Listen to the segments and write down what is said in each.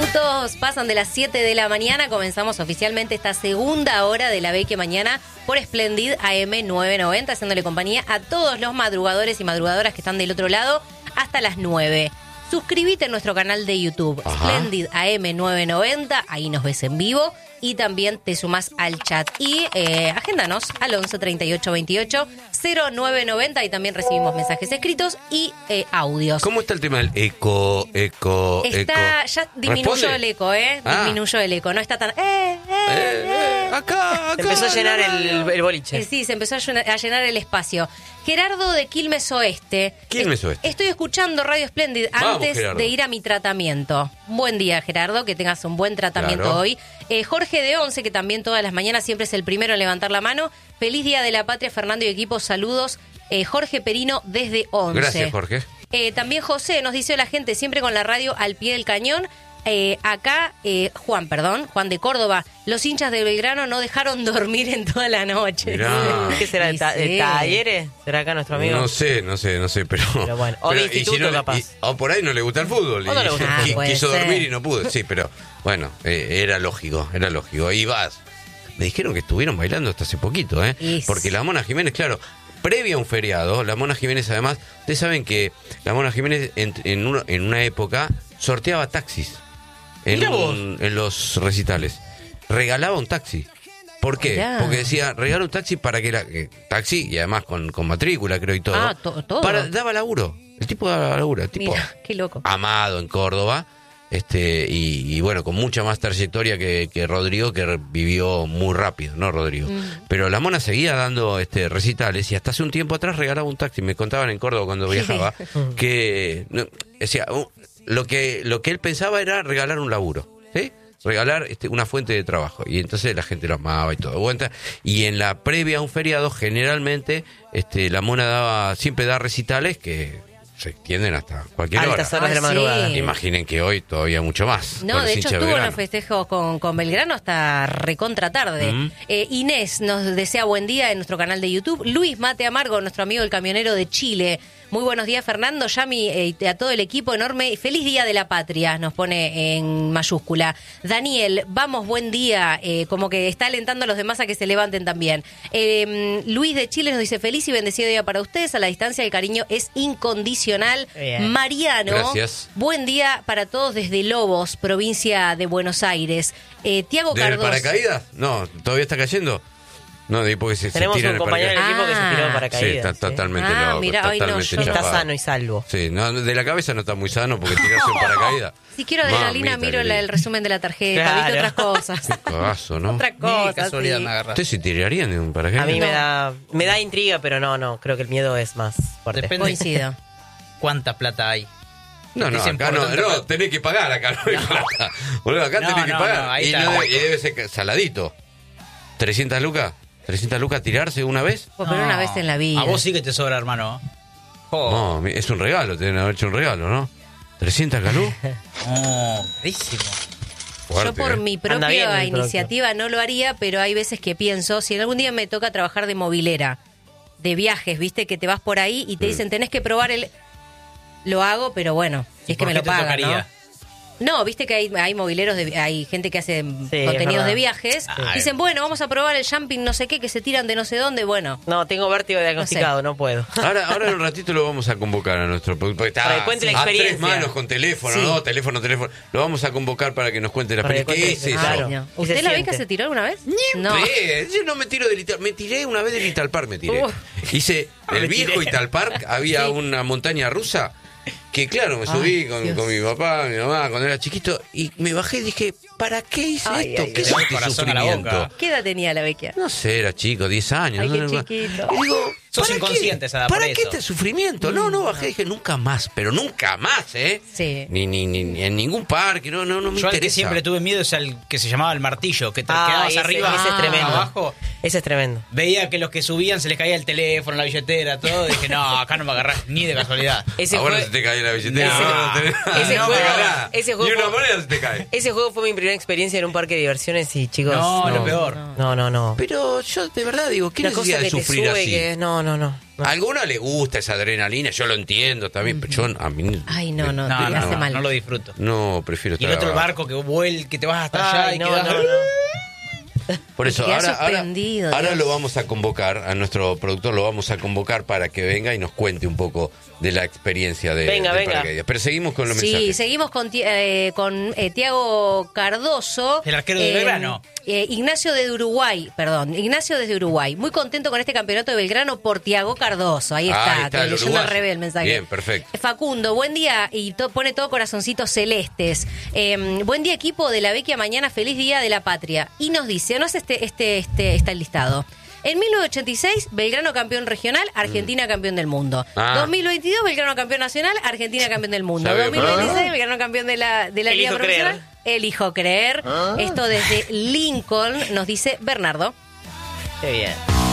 minutos pasan de las 7 de la mañana. Comenzamos oficialmente esta segunda hora de La Vecchia Mañana por Splendid AM 990, haciéndole compañía a todos los madrugadores y madrugadoras que están del otro lado hasta las 9. Suscríbete a nuestro canal de YouTube, Splendid AM 990, ahí nos ves en vivo. Y también te sumás al chat. Y agéndanos al 11 38 28 0990. Y también recibimos mensajes escritos y audios. ¿Cómo está el tema del eco? Ya disminuyó ¿Responde? el eco, disminuyó el eco. No está tan... Acá. Se empezó a llenar el boliche. Sí, se empezó a llenar el espacio. Gerardo de Quilmes Oeste. Quilmes Oeste. Estoy escuchando Radio Splendid antes de ir a mi tratamiento. Buen día, Gerardo, que tengas un buen tratamiento hoy. Jorge de Once, que también todas las mañanas siempre es el primero en levantar la mano. Feliz Día de la Patria, Fernando y equipo. Saludos. Jorge Perino desde Once. Gracias, Jorge. También José nos dice la gente siempre con la radio al pie del cañón. Acá, Juan de Córdoba, los hinchas de Belgrano no dejaron dormir en toda la noche. Mirá. ¿Qué será? ¿De Talleres? ¿Será acá nuestro amigo? No sé, pero bueno, o de instituto capaz. O por ahí no le gusta el fútbol. O no le gusta el fútbol. Quiso Puede dormir ser. y no pudo. Sí, pero bueno, era lógico. Y vas. Me dijeron que estuvieron bailando hasta hace poquito, Y porque la Mona Jiménez, claro, previa a un feriado, la Mona Jiménez además, ustedes saben que la Mona Jiménez en una época sorteaba taxis. En los recitales. Regalaba un taxi. ¿Por qué? Mirá. Porque decía, regala un taxi para que taxi, y además con matrícula, creo, y todo. Todo. Daba laburo. El tipo daba laburo. El tipo Mira, qué loco. amado en Córdoba. Y bueno, con mucha más trayectoria que Rodrigo, que vivió muy rápido, ¿no, Rodrigo? Pero la Mona seguía dando recitales y hasta hace un tiempo atrás regalaba un taxi. Me contaban en Córdoba cuando viajaba que decía, lo que él pensaba era regalar un laburo, ¿sí? Regalar una fuente de trabajo. Y entonces la gente lo amaba y todo. Y en la previa a un feriado, generalmente, la Mona siempre da recitales que se extienden hasta cualquier hora. Altas horas de la madrugada. Sí. Imaginen que hoy todavía mucho más. No, con de los hecho hinchas estuvo en Belgrano. los festejos con Belgrano hasta recontra tarde. Inés nos desea buen día en nuestro canal de YouTube. Luis Mate Amargo, nuestro amigo el camionero de Chile. Muy buenos días, Fernando, Yami, a todo el equipo enorme. Feliz Día de la Patria, nos pone en mayúscula. Daniel, vamos, buen día. Como que está alentando a los demás a que se levanten también. Luis de Chile nos dice, feliz y bendecido día para ustedes. A la distancia el cariño es incondicional. Bien. Mariano, Gracias. buen día para todos desde Lobos, provincia de Buenos Aires. Tiago ¿Del Cardoso. paracaídas? No, ¿todavía está cayendo? No, porque se Tenemos tira un en el compañero del paracaídas. equipo que se tiró de Sí, paracaídas. está totalmente Ah, loco. mirá, hoy no, totalmente yo no. Está chapado. sano y salvo. Sí, no, de la cabeza no está muy sano porque tirarse en paracaídas. Si quiero adrenalina, Mamita miro querida. el resumen de la tarjeta, Claro. viste otras cosas. Cagazo, ¿no? Otras Ni cosas, casualidad sí. me agarra. ¿Ustedes se tirarían en un paracaídas? A mí me da intriga, pero no, creo que el miedo es más fuerte. Depende. Coincido. ¿Cuánta plata hay? No, Dicen acá por no, tanta no, plata. tenés que pagar, acá no hay plata. Boludo, acá No, tenés que no, pagar. no, ahí y, está. y debe ser saladito. ¿300 lucas? ¿300 lucas tirarse una vez? Pues, pero una vez en la vida. A vos sí que te sobra, hermano. No, es un regalo, te deben haber hecho un regalo, ¿no? ¿300 calú? Oh, carísimo. Yo por mi Anda bien propia el producto. iniciativa no lo haría, pero hay veces que pienso, si en algún día me toca trabajar de movilera, de viajes, viste, que te vas por ahí y te dicen, tenés que probar el... Lo hago, pero bueno, si es que ¿Por me qué lo te pagan, tocaría? ¿no? No, viste que hay mobileros, hay gente que hace es contenidos verdad. de viajes. Ah, Dicen, bueno, vamos a probar el jumping no sé qué, que se tiran de no sé dónde, bueno. No, tengo vértigo diagnosticado, no puedo. Ahora en un ratito lo vamos a convocar a nuestro productor. Está Para que cuente la a experiencia. 3 manos con teléfono, Sí. ¿no? Teléfono. Lo vamos a convocar para que nos cuente la Para que experiencia. ¿Qué es cuente- eso? claro. Ay, no. ¿Y se ¿Usted la siente? beca se tiró alguna vez? No. Yo no me tiro del Ital... Me tiré una vez del Italpark, me tiré. Hice el viejo Italpark, había una montaña rusa que claro, me subí con mi papá, mi mamá, cuando era chiquito, y me bajé y dije, ¿para qué hice Ay, esto? ay, ¿Qué ay. es Te este da corazón a la sufrimiento? boca. ¿Qué edad tenía la beca? No sé, era chico, 10 años. Ay, qué no, chiquito. Y digo, Sos ¿para inconsciente qué? esa edad ¿Para por qué eso? este sufrimiento? No, bajé, dije, nunca más, pero nunca más, ¿eh? Sí. Ni en ningún parque, no me Yo al que interesa. siempre tuve miedo es al que se llamaba el martillo, que te Ah, quedabas ese- arriba, ese es tremendo. abajo. Ese es tremendo. Veía que los que subían se les caía el teléfono, la billetera, todo. Y dije, no, acá no me agarrás ni de casualidad. Ese Ahora jue- se te cae la billetera. Ese- no tenés nada. ese No juego- te agarrás. ese juego Ni una fue- moneda se te cae. Ese juego fue mi primera experiencia en un parque de diversiones y chicos. No, lo peor. No. Pero yo de verdad digo, ¿qué Una necesidad cosa de que te sufrir sube así? que no. No. A alguno le gusta esa adrenalina, yo lo entiendo también, pero yo a mí... Ay, no, No, me hace mal. no lo disfruto. No, prefiero Y el estar otro abajo. barco que vuelve, que te vas hasta allá Ay, y no, quedas... no. Por eso, Queda ahora suspendido, Dios. lo vamos a convocar, a nuestro productor lo vamos a convocar para que venga y nos cuente un poco de la experiencia de Venga. paracaídas. Pero seguimos con los Sí, mensajes. seguimos con Tiago Cardoso. El arquero de Belgrano. Ignacio desde Uruguay. Muy contento con este campeonato de Belgrano por Tiago Cardoso. Ahí está, el leyendo al uruguayo. revés el mensaje. Bien, perfecto. Facundo, buen día, y pone todo corazoncitos celestes. Buen día, equipo de la Vecchia Mañana, feliz día de la patria. Y nos dice, no es está el listado. En 1986, Belgrano campeón regional, Argentina campeón del mundo. 2022, Belgrano campeón nacional, Argentina campeón del mundo. Ya veo, 2026, Belgrano campeón de la Liga Elijo Profesional. Elijo creer. Esto desde Lincoln, nos dice Bernardo. Qué bien.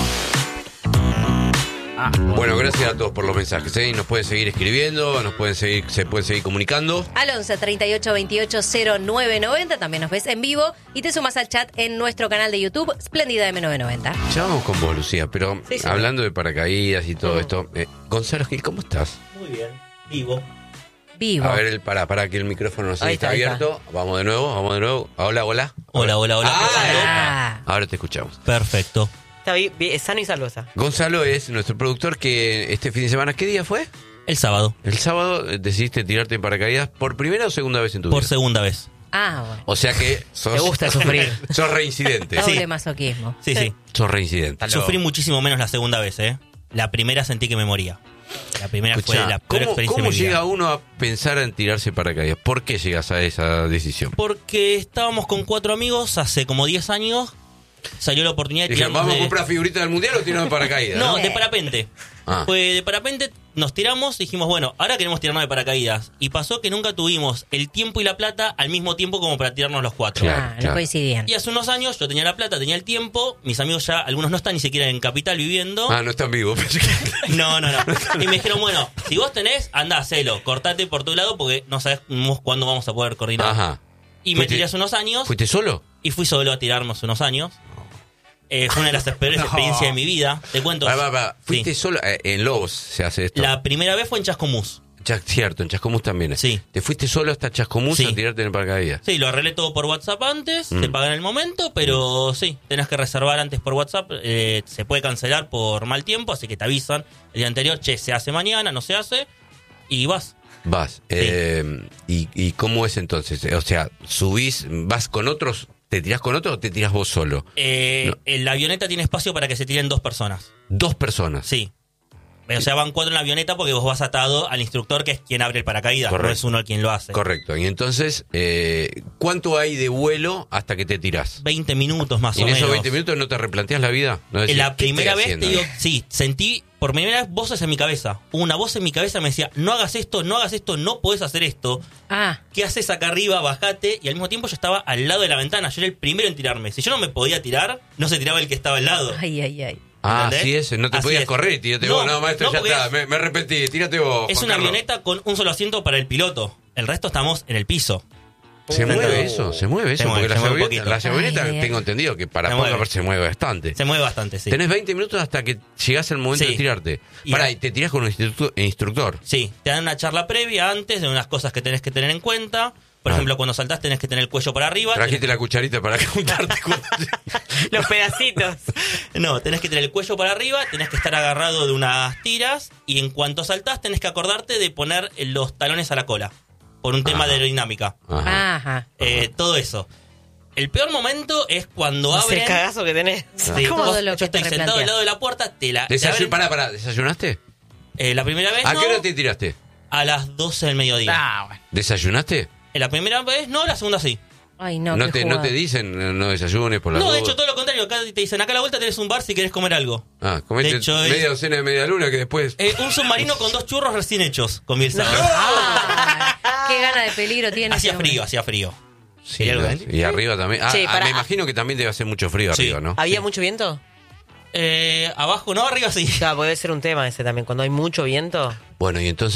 Bueno, gracias a todos por los mensajes. ¿Eh? Nos pueden seguir escribiendo, se pueden seguir comunicando. Al 11 38 28 0990, también nos ves en vivo y te sumas al chat en nuestro canal de YouTube, Splendida M990. Ya vamos con vos, Lucía, pero Sí, sí. hablando de paracaídas y todo esto, Gonzalo Gil, ¿cómo estás? Muy bien, vivo. Vivo. A ver, para que el micrófono no se Ahí está está, ahí abierto. Vamos de nuevo. Hola. Hola. Ah. Ahora te escuchamos. Perfecto. Está bien, sano y salvosa. Gonzalo es nuestro productor que este fin de semana, ¿qué día fue? El sábado, El sábado decidiste tirarte en paracaídas por primera o segunda vez en tu por vida. segunda vez. Bueno. O sea que sos... Te gusta sufrir. sos reincidente. Doble masoquismo. Sí. Sos reincidente. Está Sufrí muchísimo menos la segunda vez, ¿eh? La primera sentí que me moría. La primera fue Escuchá, la peor experiencia ¿cómo de mi vida. llega uno a pensar en tirarse paracaídas? ¿Por qué llegas a esa decisión? Porque estábamos con 4 amigos hace como 10 años. Salió la oportunidad de Dijeron, tirarnos ¿vamos a de... comprar figuritas del mundial o tiramos en paracaídas? No, de parapente. Ah. Pues de parapente nos tiramos y dijimos, bueno, ahora queremos tirarnos de paracaídas. Y pasó que nunca tuvimos el tiempo y la plata al mismo tiempo como para tirarnos los 4. Claro. No coincidían. Y hace unos años yo tenía la plata, tenía el tiempo, mis amigos ya, algunos no están ni siquiera en Capital viviendo. Ah, no están vivos. No. Y me dijeron, bueno, si vos tenés, anda, hacelo, cortate por tu lado porque no sabemos cuándo vamos a poder coordinar. Ajá. Y me ¿Fuiste- tiré hace unos años ¿Fuiste solo? y fui solo a tirarnos unos años. Fue una de las peores experiencias de mi vida. Te cuento. ¿Fuiste Sí. solo? En Lobos se hace esto. La primera vez fue en Chascomús. Cierto, en Chascomús también es. Sí. ¿Te fuiste solo hasta Chascomús Sí. a tirarte en el paracaídas? Sí, lo arreglé todo por WhatsApp antes, te pagan el momento, pero sí, tenés que reservar antes por WhatsApp, se puede cancelar por mal tiempo, así que te avisan el día anterior, che, se hace mañana, no se hace, y vas. Vas. ¿Y cómo es entonces? O sea, subís, vas con otros, ¿te tirás con otros o te tirás vos solo? La avioneta tiene espacio para que se tiren 2 personas, 2 personas. sí. O sea, van 4 en la avioneta porque vos vas atado al instructor que es quien abre el paracaídas, Correcto. no es uno el quien lo hace. Correcto. Y entonces, ¿cuánto hay de vuelo hasta que te tirás? 20 minutos más ¿Y o en esos menos. 20 minutos no te replanteas la vida? No decís, La ¿qué primera estoy vez haciendo? te digo, sí, sentí por primera vez voces en mi cabeza. Una voz en mi cabeza me decía, no hagas esto, no podés hacer esto. ¿Qué haces acá arriba? Bajate. Y al mismo tiempo yo estaba al lado de la ventana, yo era el primero en tirarme. Si yo no me podía tirar, no se tiraba el que estaba al lado. Ay. Ah, ¿entendés? así es, no te Así podías es. correr y tírate No, vos. No, maestro, no, ya porque está, es- me arrepentí, tírate vos. Es Juan una Carlos. avioneta con un solo asiento para el piloto. El resto estamos en el piso. ¿Se mueve eso? ¿Se mueve eso? Se mueve, Porque se mueve un las poquito. avionetas Ay. tengo entendido que para Se poca mueve. se mueve bastante. Se mueve bastante, sí. Tenés 20 minutos hasta que llegás al momento Sí. de tirarte. Y Pará, a- y te tirás con un instructor. Sí, te dan una charla previa antes de unas cosas que tenés que tener en cuenta. Por ejemplo, cuando saltás tenés que tener el cuello para arriba. Trajiste la cucharita para juntarte con... Los pedacitos. No, tenés que tener el cuello para arriba, tenés que estar agarrado de unas tiras y en cuanto saltás tenés que acordarte de poner los talones a la cola por un tema de aerodinámica. Ajá. Todo eso. El peor momento es cuando No sé el abren... cagazo que tenés. Sí, Todo vos- lo yo que te estoy sentado replanteas. al lado de la puerta, te abren- Pará, ¿desayunaste? La primera vez ¿A no, qué hora te tiraste? a las 12 del mediodía. Ah, bueno. ¿Desayunaste? La primera vez no, la segunda sí. Ay, no, No qué te jugada. dicen no desayunes por la No, de hecho todo lo contrario, acá te dicen, acá a la vuelta tenés un bar si querés comer algo. comete de hecho, media docena de media luna que después... Un submarino con 2 churros recién hechos, con miel sabor. Ay, qué gana de peligro tiene. Hacía ese hombre. frío, hacía frío. Sí, ¿Quería algo no, dentro? y arriba también. Che, Me imagino que también debe hacer mucho frío Sí. arriba, ¿no? ¿Había mucho viento? Abajo no, arriba sí. Claro, puede ser un tema ese también. Cuando hay mucho viento. Bueno, y entonces...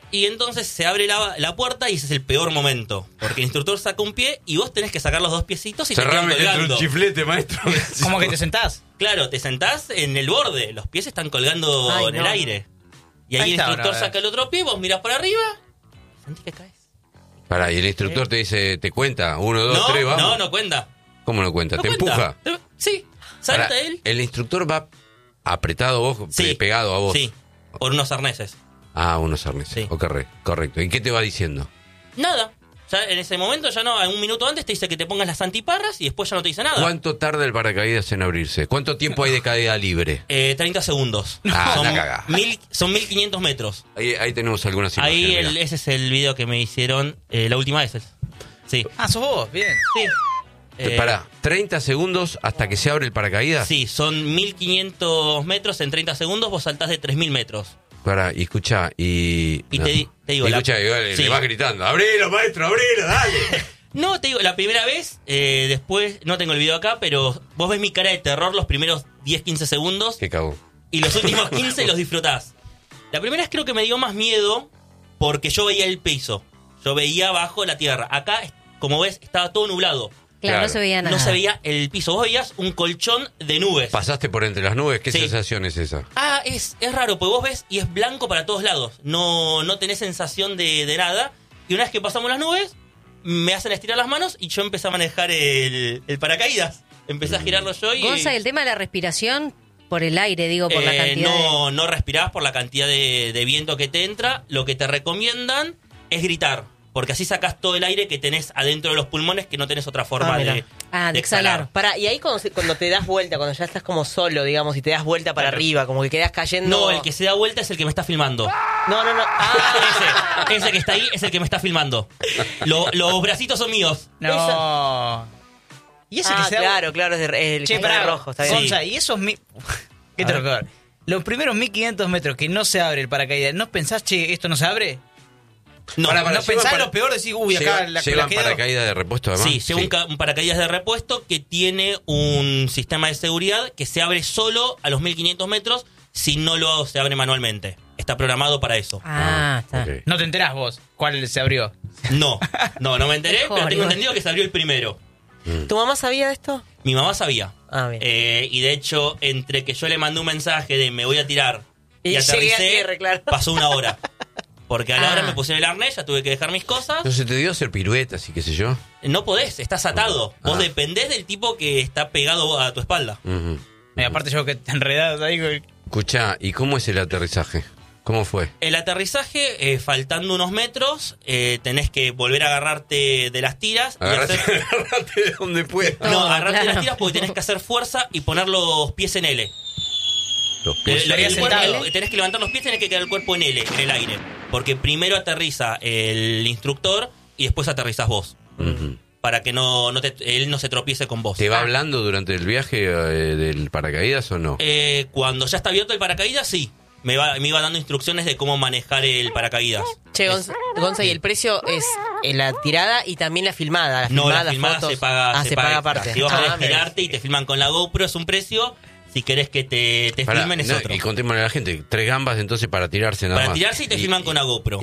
Y entonces se abre la puerta y ese es el peor momento. Porque el instructor saca un pie y vos tenés que sacar los dos piecitos y Cerrame te quedan colgando. un chiflete, maestro. ¿Cómo que te sentás? Claro, te sentás en el borde, los pies están colgando Ay, en el no. aire. Y ahí, Ahí el está, instructor ahora, saca el otro pie, vos mirás para arriba, sentís que caes. Pará, y el instructor te dice, te cuenta, 1, 2, 3, vamos. no cuenta. ¿Cómo no cuenta? No ¿Te cuenta. empuja? Sí, salta Pará, él. El instructor va apretado vos, Sí. pegado a vos. Sí, por unos arneses. Ah, unos arneses. Sí. Correcto. ¿Y qué te va diciendo? Nada. Ya en ese momento ya no, un minuto antes te dice que te pongas las antiparras y después ya no te dice nada. ¿Cuánto tarda el paracaídas en abrirse? ¿Cuánto tiempo hay de caída libre? 30 segundos. Ah, son, la cagá. son 1500 metros. Ahí tenemos algunas Ahí imágenes. mirá. ese es el video que me hicieron la última vez. Sí. Ah, sos vos, bien. Sí. Pará, 30 segundos hasta que se abre el paracaídas. Sí, son 1500 metros en 30 segundos, vos saltás de 3000 metros. Pará, y escuchá, y... Y no. te digo, Y la- escuchá, igual, sí. le vas gritando, abrilo, maestro, abrilo, dale. No, te digo, la primera vez, después, no tengo el video acá, pero vos ves mi cara de terror los primeros 10-15 segundos Qué cagón. y los últimos 15 los disfrutás. La primera vez creo que me dio más miedo porque yo veía el piso, yo veía abajo la tierra. Acá, como ves, estaba todo nublado. Claro, Claro. no se veía nada. No se veía el piso, vos veías un colchón de nubes. Pasaste por entre las nubes, ¿qué Sí. sensación es esa? Ah, es raro, porque vos ves y es blanco para todos lados. No tenés sensación de nada. Y una vez que pasamos las nubes, me hacen estirar las manos y yo empecé a manejar el paracaídas. Empecé a girarlo yo y... Gonza, el tema de la respiración por el aire, digo, por la cantidad de... no respirás por la cantidad de viento que te entra. Lo que te recomiendan es gritar, porque así sacás todo el aire que tenés adentro de los pulmones, que no tenés otra forma Ah, mira. de exhalar. Y ahí cuando te das vuelta, cuando ya estás como solo, digamos, y te das vuelta para arriba, como que quedas cayendo... No, el que se da vuelta es el que me está filmando. No. Ese que está ahí es el que me está filmando. Los bracitos son míos. No. ¿Y ese que se da... claro, es el Che, que está pará, rojo, está bien. Gonza, y esos... ¿Qué te recuerdo? Los primeros 1500 metros que no se abre el paracaídas, ¿no pensás, che, esto no se abre? No, Pará, ¿No lleva pensás para- lo peor? Decís, uy, acá la ¿Llevan quedo. paracaídas de repuesto además? Sí, lleva un paracaídas de repuesto que tiene un sistema de seguridad que se abre solo a los 1500 metros si no se abre manualmente. Está programado para eso. Ah, está. ok. No te enterás vos cuál se abrió. No me enteré, Mejor, pero tengo igual. entendido que se abrió el primero. ¿Tu mamá sabía de esto? Mi mamá sabía. Ah, bien. Y de hecho, entre que yo le mandé un mensaje de me voy a tirar y Y llegué a aterricé, tierra, claro. pasó una hora. Porque a la Ah. hora me pusieron el arnés, ya tuve que dejar mis cosas. ¿No se te dio hacer piruetas y qué sé yo? No podés, estás atado. Vos Ah. dependés del tipo que está pegado a tu espalda. Ujú. Y aparte yo que te enredado ahí. Escuchá, ¿y cómo es el aterrizaje? ¿Cómo fue? El aterrizaje, faltando unos metros, tenés que volver a agarrarte de las tiras. Y Agarrate, hacer- agarrate de donde puedas. No, agarrarte de claro. las tiras porque tenés que hacer fuerza y poner los pies en L. Los pies. estaría sentado. Tenés que levantar los pies, tenés que quedar el cuerpo en L, en el aire. Porque primero aterriza el instructor y después aterrizás vos. Ujú. Para que él no se tropiece con vos. ¿Te va hablando durante el viaje del paracaídas o no? Cuando ya está abierto el paracaídas, sí. Me iba dando instrucciones de cómo manejar el paracaídas. Che, Gonza, y el precio es la tirada y también la filmada. No, la las filmada fotos. se paga, se paga extra. aparte. Si vos querés mira. tirarte y te filman con la GoPro es un precio. Si querés que te Pará, filmen es no, otro. y contémosle a la gente, 3 gambas entonces para tirarse nada Para más. tirarse y te filman con la GoPro.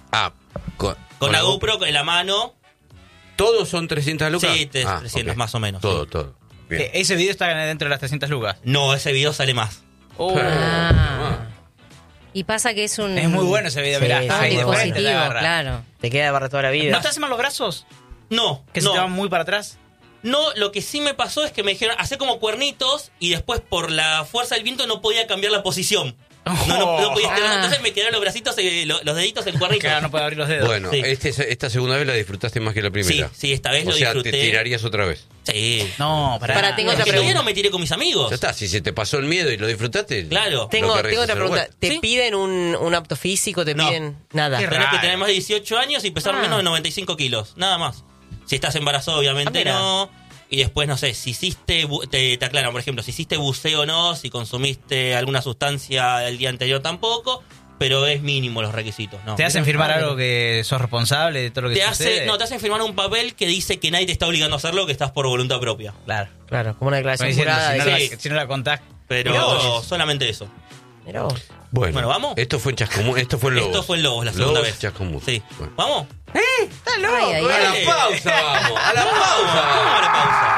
Con la GoPro en la mano. ¿Todos son 300 lucas? Sí, 300 ok. más o menos. Todo, sí. todo. Bien. Ese video está dentro de las 300 lucas. No, ese video sale más. Oh. Ah. Y pasa que es un... Es muy bueno ese video, Sí, mirá. sí, un Ahí de frente te dispositivo, agarra. claro. Te queda para toda la vida. ¿No te hacen mal los brazos? No, ¿Que no. se te van muy para atrás? No, lo que sí me pasó es que me dijeron, hacé como cuernitos y después por la fuerza del viento no podía cambiar la posición. No podía estirar. Ah. Entonces me quedaron los bracitos, los deditos en cuernitos. Claro, no puede abrir los dedos. Bueno, Sí. esta segunda vez la disfrutaste más que la primera. Sí, esta vez O lo sea, disfruté. te tirarías otra vez. Sí. No, Pará, tengo Es otra que todavía pregunta. no me tiré con mis amigos. Ya está, si se te pasó el miedo y lo disfrutaste. Claro. Tengo lo querés otra hacer pregunta. igual. ¿Te Sí. piden un apto físico? ¿Te No. piden nada? Qué Tenés que raro. tener más de 18 años y pesar Ah. menos de 95 kilos. Nada más. Si estás embarazado, obviamente Ah, mira. no. Y después, no sé, si hiciste, te aclaran, por ejemplo, si hiciste buceo o no, si consumiste alguna sustancia el día anterior tampoco, pero es mínimo los requisitos, ¿no? ¿Te hacen firmar algo que sos responsable de todo lo que Te sucede? hacen firmar un papel que dice que nadie te está obligando a hacerlo, que estás por voluntad propia. Claro. Claro, como una declaración Como diciendo, jurada. si no, Sí. si no la contás... Pero Mirá vos. solamente eso. Mirá vos. Bueno, ¿vamos? Esto fue en Chascomús, esto fue en Lobos. Esto fue en Lobos la segunda vez. Chascomús. Sí. Bueno. ¿Vamos? ¡Está loco! A la pausa vamos, a la pausa. Vamos a la pausa.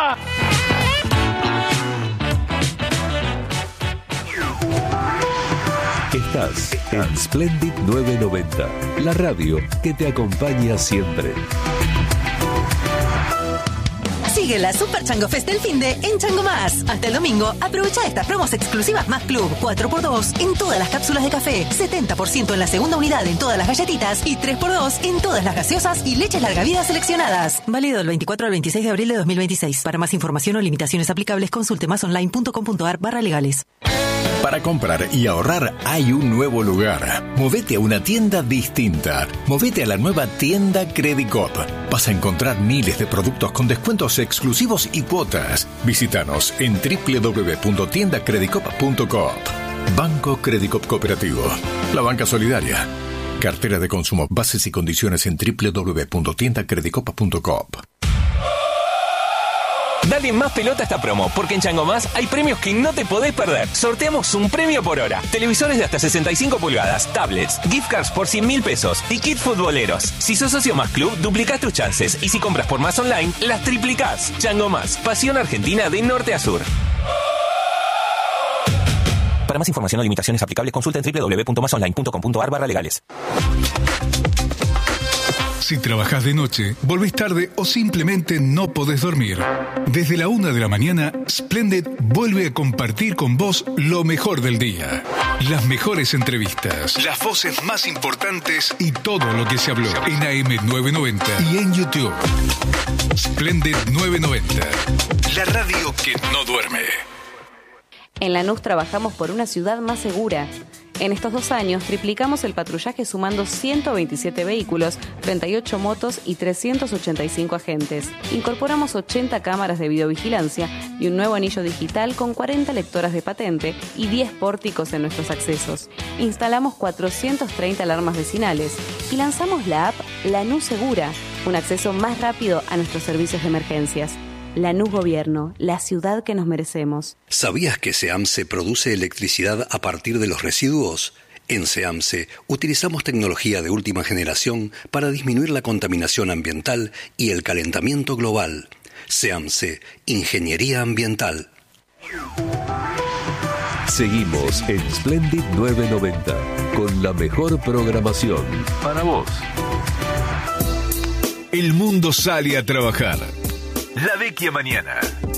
Estás en Splendid 990, la radio que te acompaña siempre. Sigue la Super Chango Fest del finde en Chango Más. Hasta el domingo, aprovecha estas promos exclusivas Más Club. 4x2 en todas las cápsulas de café, 70% en la segunda unidad en todas las galletitas y 3x2 en todas las gaseosas y leches larga vida seleccionadas. Válido del 24 al 26 de abril de 2026. Para más información o limitaciones aplicables, consulte másonline.com.ar/legales. Para comprar y ahorrar hay un nuevo lugar. Movete a una tienda distinta. Movete a la nueva tienda Credicop. Vas a encontrar miles de productos con descuentos exclusivos y cuotas. Visítanos en www.tiendacredicop.coop. Banco Credicop Cooperativo. La banca solidaria. Cartera de consumo. Bases y condiciones en www.tiendacredicop.coop. Dale más pelota a esta promo, porque en Chango Más hay premios que no te podés perder. Sorteamos un premio por hora. Televisores de hasta 65 pulgadas, tablets, gift cards por 100.000 pesos y kit futboleros. Si sos socio Más Club, duplicás tus chances. Y si compras por Más Online, las triplicás. Chango Más, pasión argentina de norte a sur. Para más información o limitaciones aplicables, consulta en www.masonline.com.ar/legales. Si trabajás de noche, volvés tarde o simplemente no podés dormir. Desde la 1 de la mañana, Splendid vuelve a compartir con vos lo mejor del día. Las mejores entrevistas, las voces más importantes y todo lo que se habló en AM990 y en YouTube. Splendid 990, la radio que no duerme. En Lanús trabajamos por una ciudad más segura. En estos 2 años triplicamos el patrullaje sumando 127 vehículos, 38 motos y 385 agentes. Incorporamos 80 cámaras de videovigilancia y un nuevo anillo digital con 40 lectoras de patente y 10 pórticos en nuestros accesos. Instalamos 430 alarmas vecinales y lanzamos la app Lanús Segura, un acceso más rápido a nuestros servicios de emergencias. Lanús Gobierno, la ciudad que nos merecemos. ¿Sabías que SEAMSE produce electricidad a partir de los residuos? En SEAMSE utilizamos tecnología de última generación para disminuir la contaminación ambiental y el calentamiento global. SEAMSE, Ingeniería Ambiental. Seguimos en Splendid 990 con la mejor programación para vos. El mundo sale a trabajar. La Vecchia Mañana.